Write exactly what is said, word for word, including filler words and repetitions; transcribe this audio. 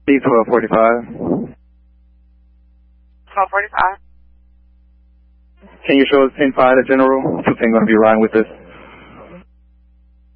B twelve forty-five. twelve forty-five. Can you show us ten five to General? two ten going to be riding with us.